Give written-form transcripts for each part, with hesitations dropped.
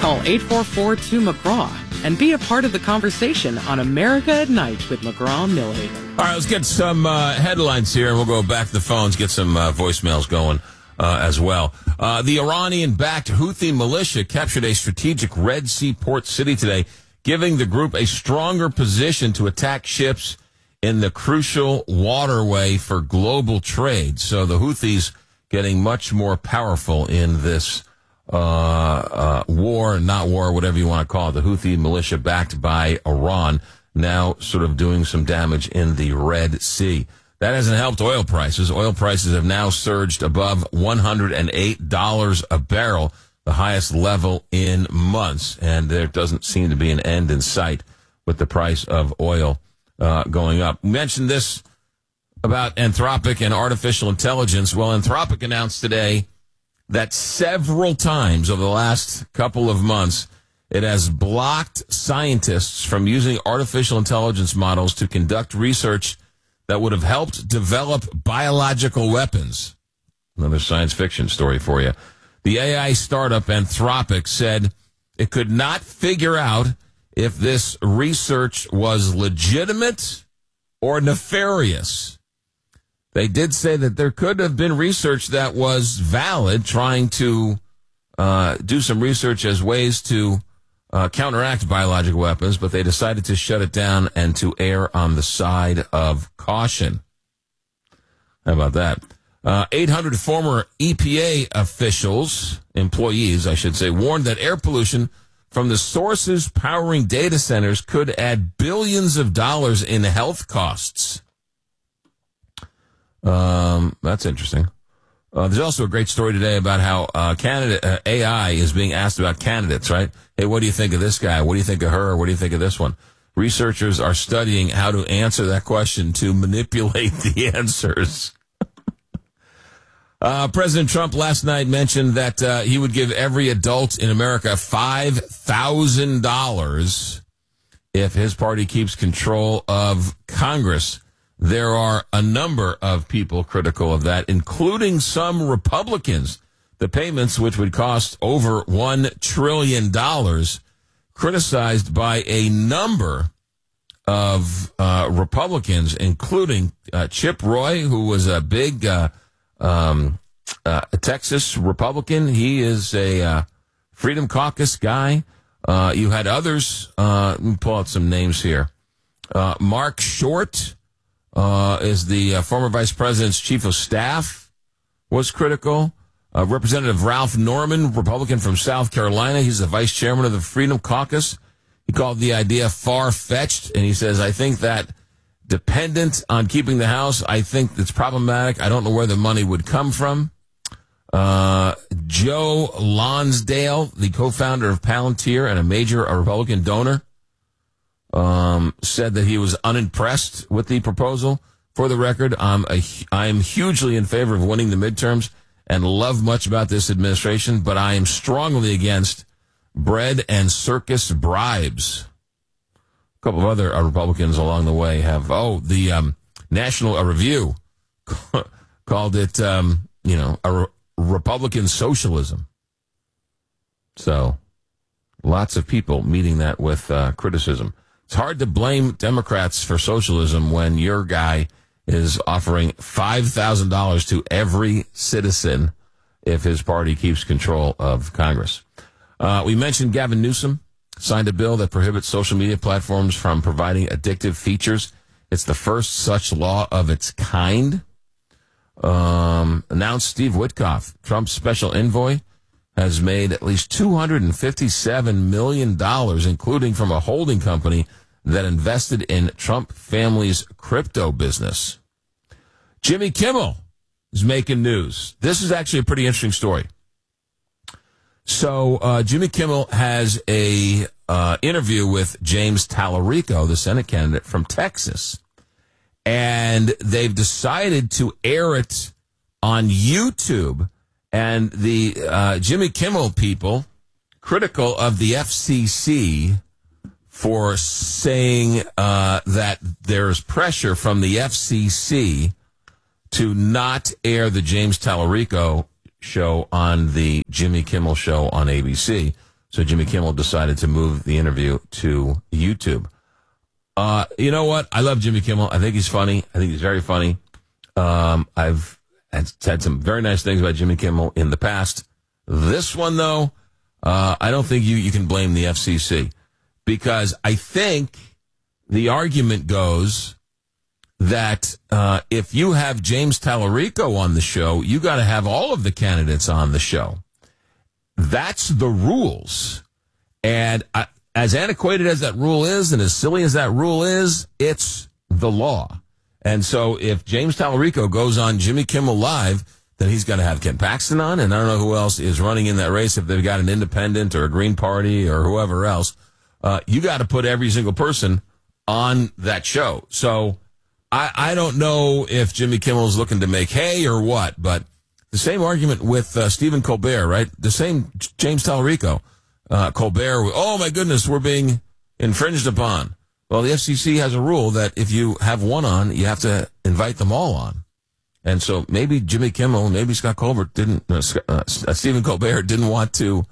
Call 844-2-McGraw and be a part of the conversation on America at Night with McGraw-Millhaven. All right, let's get some headlines here, and we'll go back to the phones, get some voicemails going as well. The Iranian-backed Houthi militia captured a strategic Red Sea port city today, giving the group a stronger position to attack ships in the crucial waterway for global trade. So the Houthis getting much more powerful in this whatever you want to call it. The Houthi militia backed by Iran now sort of doing some damage in the Red Sea. That hasn't helped oil prices. Oil prices have now surged above $108 a barrel, the highest level in months. And there doesn't seem to be an end in sight with the price of oil going up. We mentioned this about Anthropic and artificial intelligence. Well, Anthropic announced today that several times over the last couple of months, it has blocked scientists from using artificial intelligence models to conduct research that would have helped develop biological weapons. Another science fiction story for you. The AI startup Anthropic said it could not figure out if this research was legitimate or nefarious. They did say that there could have been research that was valid, trying to do some research as ways to counteract biological weapons, but they decided to shut it down and to err on the side of caution. How about that? 800 former EPA employees, I should say, warned that air pollution from the sources powering data centers could add billions of dollars in health costs. That's interesting. There's also a great story today about how AI is being asked about candidates, right? Hey, what do you think of this guy? What do you think of her? What do you think of this one? Researchers are studying how to answer that question to manipulate the answers. President Trump last night mentioned that he would give every adult in America $5,000 if his party keeps control of Congress. There are a number of people critical of that, including some Republicans. The payments, which would cost over $1 trillion, criticized by a number of Republicans, including Chip Roy, who was a big Texas Republican. He is a Freedom Caucus guy. You had others. Let me pull out some names here. Mark Short is the former vice president's chief of staff, was critical. Representative Ralph Norman, Republican from South Carolina, he's the vice chairman of the Freedom Caucus. He called the idea far-fetched, and he says, I think that dependent on keeping the House, I think it's problematic. I don't know where the money would come from. Joe Lonsdale, the co-founder of Palantir and a major Republican donor, said that he was unimpressed with the proposal. For the record, I'm hugely in favor of winning the midterms and love much about this administration, but I am strongly against bread and circus bribes. A couple of other Republicans along the way have, the National Review called it, a Republican socialism. So lots of people meeting that with criticism. It's hard to blame Democrats for socialism when your guy is offering $5,000 to every citizen if his party keeps control of Congress. We mentioned Gavin Newsom signed a bill that prohibits social media platforms from providing addictive features. It's the first such law of its kind. Announced Steve Witkoff, Trump's special envoy, has made at least $257 million, including from a holding company that invested in Trump family's crypto business. Jimmy Kimmel is making news. This is actually a pretty interesting story. So Jimmy Kimmel has a interview with James Tallarico, the Senate candidate from Texas, and they've decided to air it on YouTube. And the Jimmy Kimmel people, critical of the FCC for saying that there's pressure from the FCC to not air the James Tallarico show on the Jimmy Kimmel show on ABC. So Jimmy Kimmel decided to move the interview to YouTube. You know what? I love Jimmy Kimmel. I think he's funny. I think he's very funny. I've said some very nice things about Jimmy Kimmel in the past. This one, though, I don't think you can blame the FCC, because I think the argument goes that if you have James Tallarico on the show, you got to have all of the candidates on the show. That's the rules. And as antiquated as that rule is and as silly as that rule is, it's the law. And so if James Tallarico goes on Jimmy Kimmel Live, then he's got to have Ken Paxton on, and I don't know who else is running in that race, if they've got an independent or a Green Party or whoever else. You got to put every single person on that show. So I don't know if Jimmy Kimmel's looking to make hay or what, but the same argument with Stephen Colbert, right? The same James Tallarico. Colbert, oh my goodness, we're being infringed upon. Well, the FCC has a rule that if you have one on, you have to invite them all on. And so maybe Jimmy Kimmel, maybe Stephen Colbert didn't want to,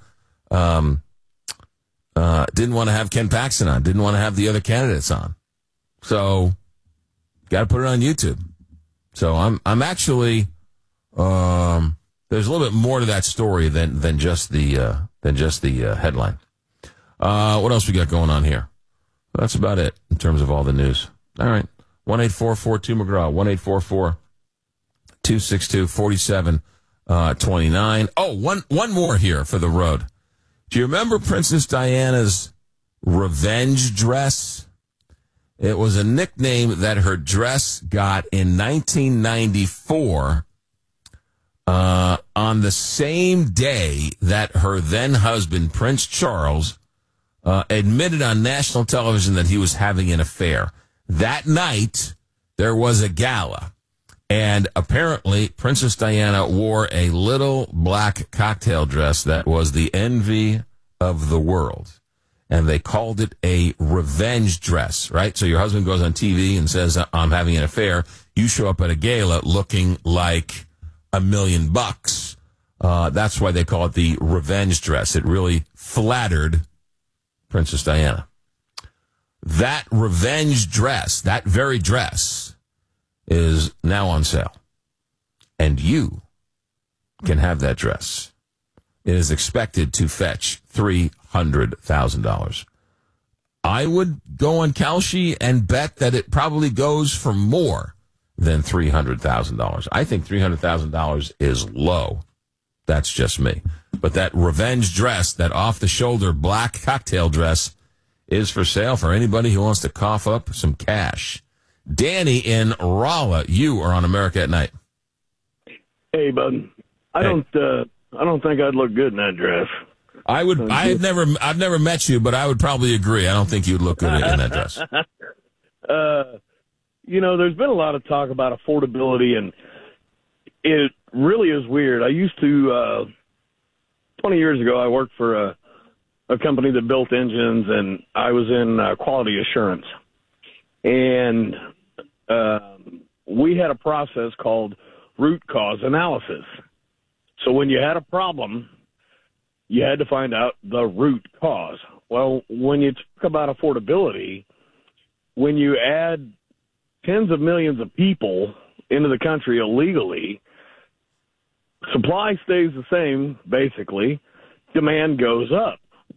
didn't want to have Ken Paxton on, didn't want to have the other candidates on. So, got to put it on YouTube. So I'm actually, there's a little bit more to that story than just the headline. What else we got going on here? Well, that's about it in terms of all the news. All right. 1-844-2McGraw, 1-844-262-4729. Oh, one more here for the road. Do you remember Princess Diana's revenge dress? It was a nickname that her dress got in 1994 on the same day that her then husband, Prince Charles, admitted on national television that he was having an affair. That night, there was a gala, and apparently Princess Diana wore a little black cocktail dress that was the envy of the world, and they called it a revenge dress, right? So your husband goes on TV and says, I'm having an affair. You show up at a gala looking like $1 million. That's why they call it the revenge dress. It really flattered Princess Diana. That revenge dress, that very dress, is now on sale. And you can have that dress. It is expected to fetch $300,000. I would go on Kalshi and bet that it probably goes for more than $300,000. I think $300,000 is low. That's just me. But that revenge dress, that off-the-shoulder black cocktail dress, is for sale for anybody who wants to cough up some cash. Danny in Rolla, you are on America at Night. Hey, bud. I don't think I'd look good in that dress. I've never met you, but I would probably agree. I don't think you'd look good in that dress. There's been a lot of talk about affordability, and it really is weird. I used to, 20 years ago, I worked for a company that built engines, and I was in quality assurance. And we had a process called root cause analysis. So when you had a problem, you had to find out the root cause. Well, when you talk about affordability, when you add tens of millions of people into the country illegally, supply stays the same, basically. Demand goes up.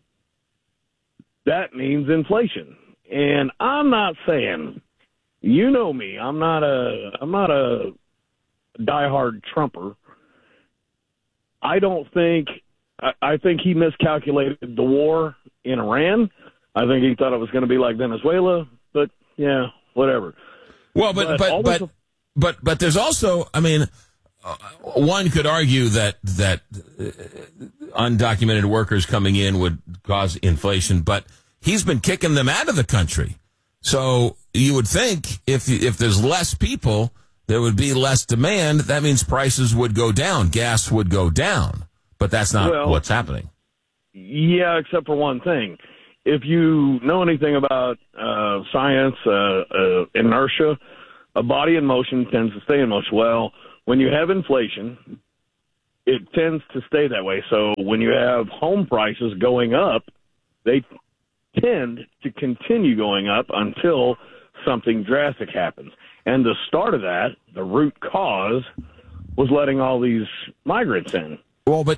That means inflation. And I'm not saying, you know me, I'm not a diehard Trumper. I think he miscalculated the war in Iran. I think he thought it was going to be like Venezuela, but yeah, whatever. Well, but there's also, I mean, one could argue that undocumented workers coming in would cause inflation, but he's been kicking them out of the country. So you would think if there's less people, there would be less demand. That means prices would go down. Gas would go down. But that's not what's happening. Yeah, except for one thing. If you know anything about science, inertia, a body in motion tends to stay in motion. Well, when you have inflation, it tends to stay that way. So when you have home prices going up, they tend to continue going up until something drastic happens. And the start of that, the root cause, was letting all these migrants in. Well, but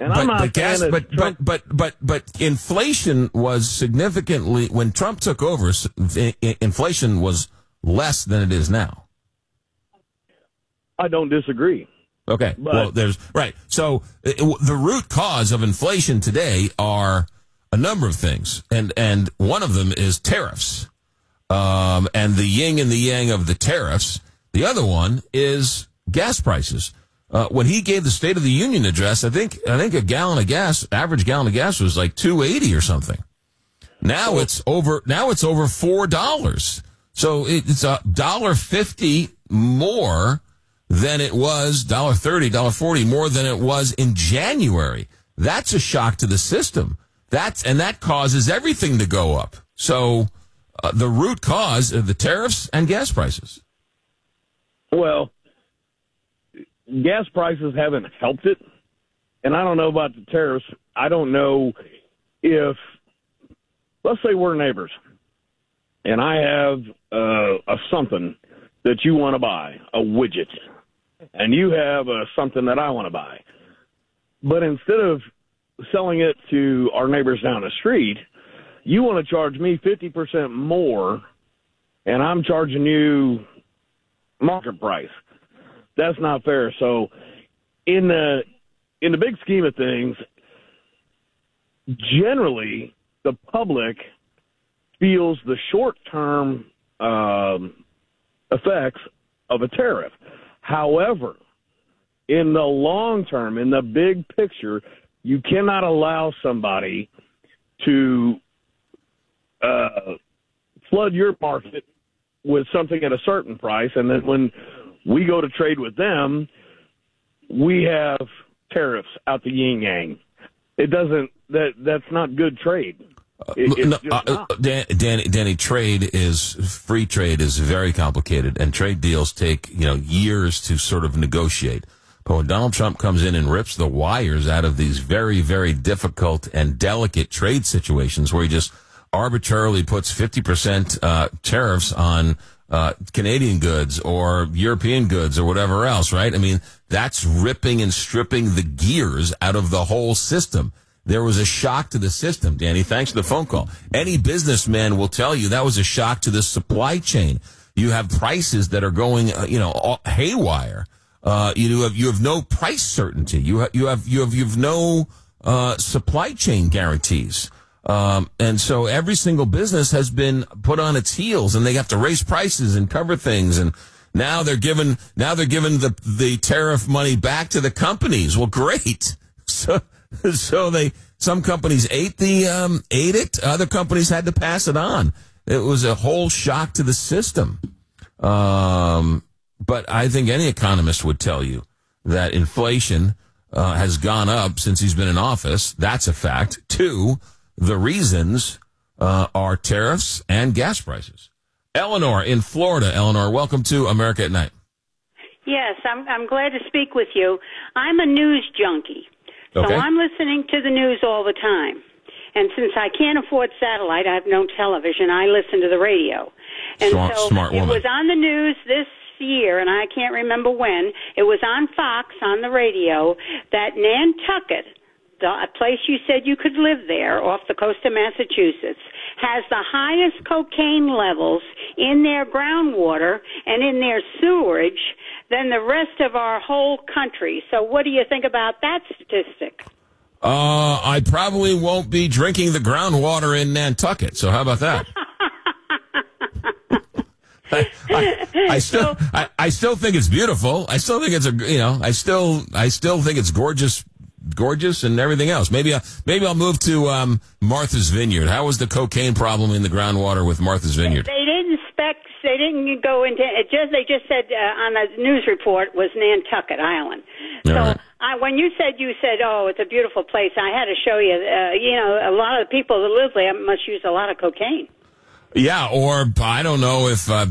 inflation was significantly, when Trump took over, inflation was less than it is now. I don't disagree. Okay. Well, So the root cause of inflation today are a number of things, and one of them is tariffs, and the yin and the yang of the tariffs. The other one is gas prices. When he gave the State of the Union address, I think a gallon of gas, average gallon of gas, was like $2.80 or something. Now it's over $4. So it's $1.50 more than it was, $1.30, $1.40 more than it was in January. That's a shock to the system. That causes everything to go up. So the root cause of the tariffs and gas prices. Well, gas prices haven't helped it, and I don't know about the tariffs. I don't know if, let's say we're neighbors, and I have something that you want to buy, a widget, and you have something that I want to buy. But instead of selling it to our neighbors down the street, you want to charge me 50% more, and I'm charging you market price. That's not fair. So in the big scheme of things, generally the public feels the short-term effects of a tariff. However, in the long term, in the big picture, you cannot allow somebody to flood your market with something at a certain price, and then when we go to trade with them, we have tariffs out the yin yang. It doesn't. That's not good trade. Danny, free trade is very complicated, and trade deals take years to sort of negotiate. But when Donald Trump comes in and rips the wires out of these very, very difficult and delicate trade situations, where he just arbitrarily puts 50% tariffs on Canadian goods or European goods or whatever else, right? I mean, that's ripping and stripping the gears out of the whole system. There was a shock to the system, Danny. Thanks for the phone call. Any businessman will tell you that was a shock to the supply chain. You have prices that are going, haywire. You have no price certainty. You have no supply chain guarantees. And so every single business has been put on its heels, and they have to raise prices and cover things. And now they're giving the tariff money back to the companies. Well, great. So some companies ate it. Other companies had to pass it on. It was a whole shock to the system. But I think any economist would tell you that inflation has gone up since he's been in office. That's a fact. Two, the reasons are tariffs and gas prices. Eleanor in Florida. Eleanor, welcome to America at Night. Yes, I'm glad to speak with you. I'm a news junkie, so I'm listening to the news all the time. And since I can't afford satellite, I have no television, I listen to the radio. And smart woman. It was on the news this year, and I can't remember when. It was on Fox on the radio that Nantucket, a place you said you could live there off the coast of Massachusetts, has the highest cocaine levels in their groundwater and in their sewerage than the rest of our whole country. So what do you think about that statistic? I probably won't be drinking the groundwater in Nantucket. So how about that? I still think it's beautiful. I still think it's I still think it's gorgeous and everything else. Maybe I'll move to Martha's Vineyard. How was the cocaine problem in the groundwater with Martha's Vineyard? They didn't go into it. They just said on the news report was Nantucket Island. When you said, oh, it's a beautiful place, I had to show you. A lot of the people that live there must use a lot of cocaine. Yeah, or I don't know if I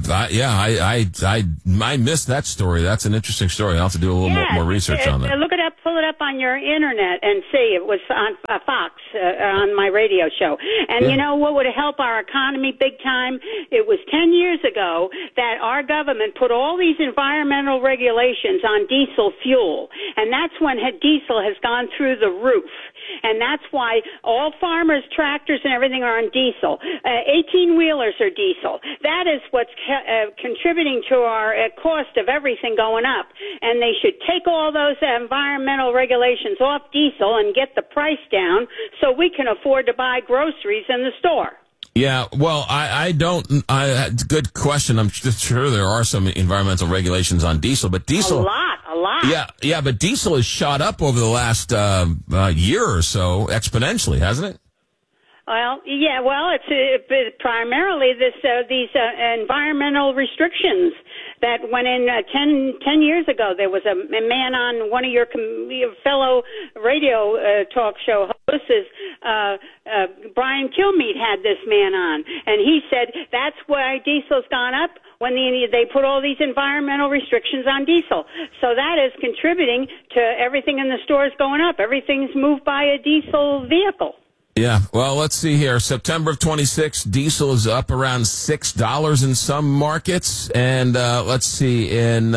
missed that story. That's an interesting story. I'll have to do a little more research on that. Look it up, pull it up on your internet, and see. It was on Fox on my radio show. And you know what would help our economy big time? It was 10 years ago that our government put all these environmental regulations on diesel fuel, and that's when diesel has gone through the roof. And that's why all farmers' tractors and everything are on diesel. 18-wheelers are diesel. That is what's contributing to our cost of everything going up. And they should take all those environmental regulations off diesel and get the price down so we can afford to buy groceries in the store. Yeah, well, good question. I'm just sure there are some environmental regulations on diesel, but diesel... A lot. Yeah, but diesel has shot up over the last year or so exponentially, hasn't it? Well, yeah, it's primarily these environmental restrictions that went in 10 years ago. There was a man on one of your fellow radio talk show hosts, Brian Kilmeade had this man on, and he said that's why diesel's gone up when they put all these environmental restrictions on diesel. So that is contributing to everything in the stores going up. Everything's moved by a diesel vehicle. Yeah, well, let's see here. September of 26, diesel is up around $6 in some markets. And let's see, in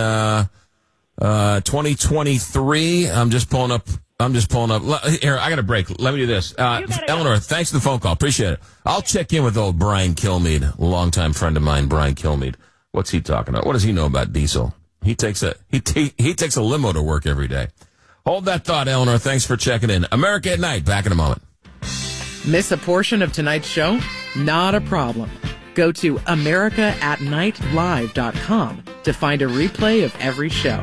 2023, I'm just pulling up. Here, I got a break. Let me do this. Eleanor, thanks for the phone call. Appreciate it. I'll check in with old Brian Kilmeade, a longtime friend of mine, Brian Kilmeade. What's he talking about? What does he know about diesel? He takes a limo to work every day. Hold that thought, Eleanor. Thanks for checking in. America at Night. Back in a moment. Miss a portion of tonight's show? Not a problem. Go to AmericaAtNightLive.com to find a replay of every show.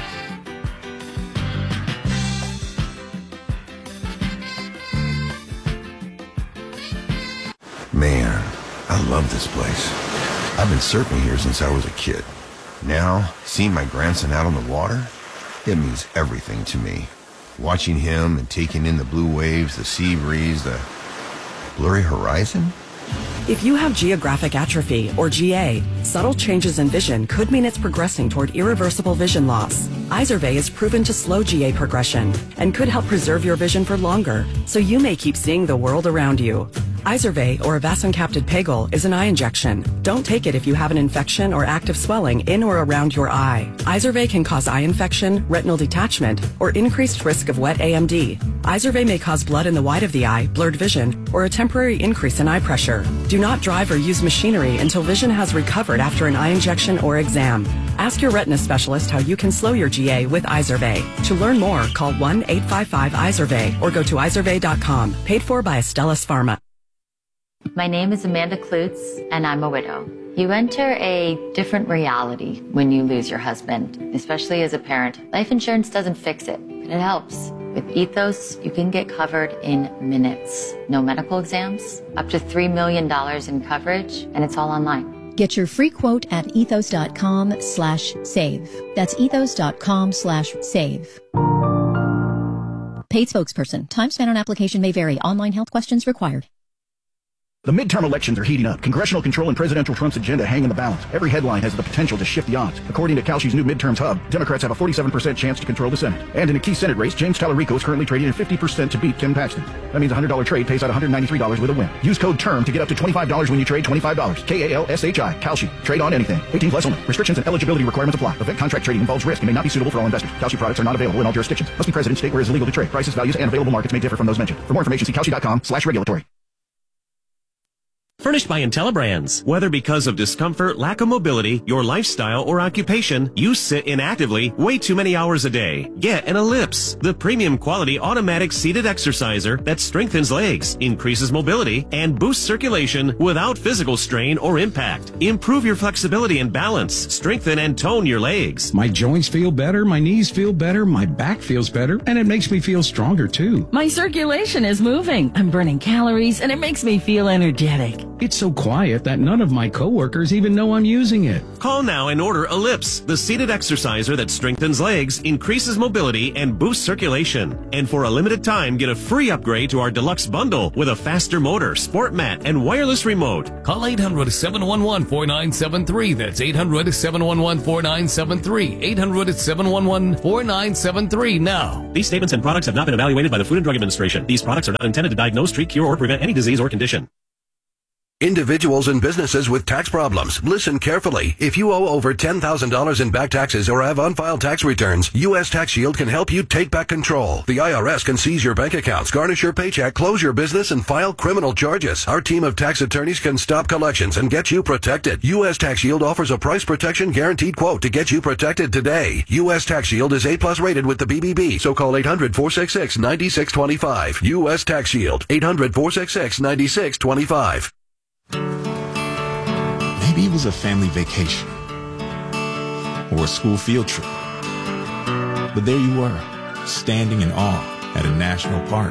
Man, I love this place. I've been surfing here since I was a kid. Now, seeing my grandson out on the water, it means everything to me. Watching him and taking in the blue waves, the sea breeze, the blurry horizon. If you have geographic atrophy, or GA, subtle changes in vision could mean it's progressing toward irreversible vision loss. Izervay is proven to slow GA progression and could help preserve your vision for longer, so you may keep seeing the world around you. Izervay, or avacincaptad pegol, is an eye injection. Don't take it if you have an infection or active swelling in or around your eye. Izervay can cause eye infection, retinal detachment, or increased risk of wet AMD. Izervay may cause blood in the white of the eye, blurred vision, or a temporary increase in eye pressure. Do not drive or use machinery until vision has recovered after an eye injection or exam. Ask your retina specialist how you can slow your GA with Izervay. To learn more, call 1-855-IZERVAY or go to izervay.com. Paid for by Astellas Pharma. My name is Amanda Klutz, and I'm a widow. You enter a different reality when you lose your husband, especially as a parent. Life insurance doesn't fix it, but it helps. With Ethos, you can get covered in minutes. No medical exams, up to $3 million in coverage, and it's all online. Get your free quote at ethos.com/save. That's ethos.com/save. Paid spokesperson. Time spent on application may vary. Online health questions required. The midterm elections are heating up. Congressional control and Presidential Trump's agenda hang in the balance. Every headline has the potential to shift the odds. According to Kalshi's new midterms hub, Democrats have a 47% chance to control the Senate. And in a key Senate race, James Tallarico is currently trading at 50% to beat Ken Paxton. That means a $100 trade pays out $193 with a win. Use code TERM to get up to $25 when you trade $25. KALSHI. Kalshi. Trade on anything. 18 plus only. Restrictions and eligibility requirements apply. Event contract trading involves risk and may not be suitable for all investors. Kalshi products are not available in all jurisdictions. Must be present in state where it is illegal to trade. Prices, values, and available markets may differ from those mentioned. For more information, see Kalshi.com/regulatory. Furnished by IntelliBrands. Whether because of discomfort, lack of mobility, your lifestyle, or occupation, you sit inactively way too many hours a day. Get an Ellipse, the premium quality automatic seated exerciser that strengthens legs, increases mobility, and boosts circulation without physical strain or impact. Improve your flexibility and balance, strengthen and tone your legs. My joints feel better, my knees feel better, my back feels better, and it makes me feel stronger too. My circulation is moving. I'm burning calories, and it makes me feel energetic. It's so quiet that none of my coworkers even know I'm using it. Call now and order Ellipse, the seated exerciser that strengthens legs, increases mobility, and boosts circulation. And for a limited time, get a free upgrade to our deluxe bundle with a faster motor, sport mat, and wireless remote. Call 800-711-4973. That's 800-711-4973. 800-711-4973 now. These statements and products have not been evaluated by the Food and Drug Administration. These products are not intended to diagnose, treat, cure, or prevent any disease or condition. Individuals and businesses with tax problems, listen carefully. If you owe over $10,000 in back taxes or have unfiled tax returns, U.S. Tax Shield can help you take back control. The IRS can seize your bank accounts, garnish your paycheck, close your business, and file criminal charges. Our team of tax attorneys can stop collections and get you protected. U.S. Tax Shield offers a price protection guaranteed quote to get you protected today. U.S. Tax Shield is A+ rated with the BBB, so call 800-466-9625. U.S. Tax Shield, 800-466-9625. Maybe it was a family vacation or a school field trip. But there you were, standing in awe at a national park.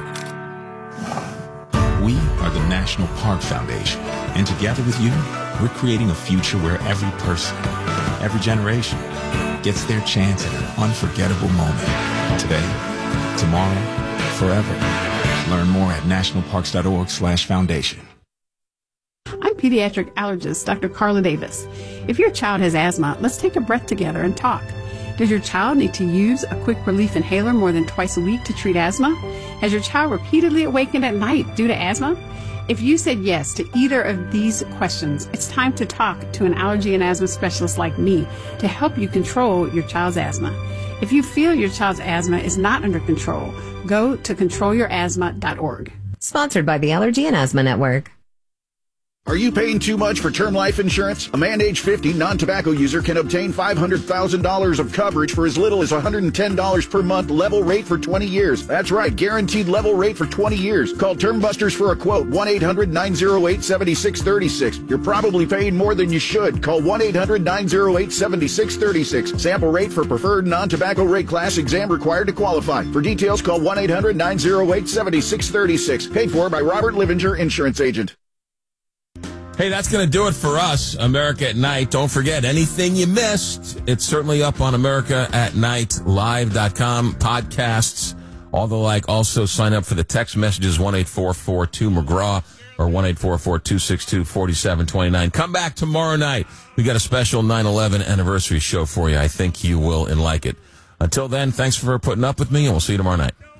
We are the National Park Foundation, and together with you, we're creating a future where every person, every generation, gets their chance at an unforgettable moment. Today, tomorrow, forever. Learn more at nationalparks.org/foundation. I'm pediatric allergist Dr. Carla Davis. If your child has asthma, let's take a breath together and talk. Does your child need to use a quick relief inhaler more than twice a week to treat asthma? Has your child repeatedly awakened at night due to asthma? If you said yes to either of these questions, it's time to talk to an allergy and asthma specialist like me to help you control your child's asthma. If you feel your child's asthma is not under control, go to controlyourasthma.org. Sponsored by the Allergy and Asthma Network. Are you paying too much for term life insurance? A man age 50 non-tobacco user can obtain $500,000 of coverage for as little as $110 per month, level rate for 20 years. That's right, guaranteed level rate for 20 years. Call Term Busters for a quote, 1-800-908-7636. You're probably paying more than you should. Call 1-800-908-7636. Sample rate for preferred non-tobacco rate class, exam required to qualify. For details, call 1-800-908-7636. Paid for by Robert Livinger, Insurance Agent. Hey, that's going to do it for us, America at Night. Don't forget, anything you missed, it's certainly up on AmericaAtNightLive.com, podcasts, all the like. Also, sign up for the text messages, 1-844-2-McGraw or 1-844-262-4729. Come back tomorrow night. We got a special 9/11 anniversary show for you. I think you will like it. Until then, thanks for putting up with me, and we'll see you tomorrow night.